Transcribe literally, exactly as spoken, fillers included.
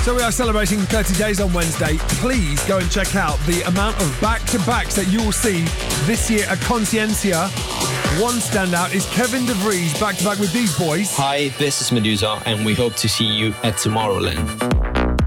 So we are celebrating thirty days on Wednesday. Please go and check out the amount of back-to-backs that you will see this year at Consciencia. One standout is Kevin De Vries back-to-back with these boys. Hi, this is Medusa, and we hope to see you at Tomorrowland.